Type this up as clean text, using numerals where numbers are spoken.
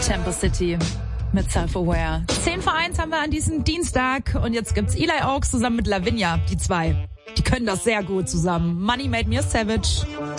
Tempo City mit Self-Aware. 10 vor 1 haben wir an diesem Dienstag und jetzt gibt's Eli Oaks zusammen mit Lavinia, die zwei. Die können das sehr gut zusammen. Money Made Me a Savage.